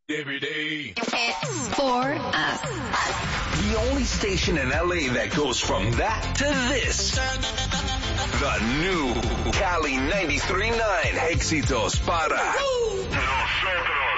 Every day. For us. The only station in LA that goes from that to this. The new Cali 93.9. Éxitos para nosotros.